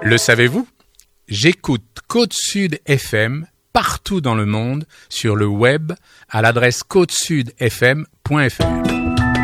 Le savez-vous ? J'écoute Côte Sud FM partout dans le monde sur le web à l'adresse côtesudfm.fr.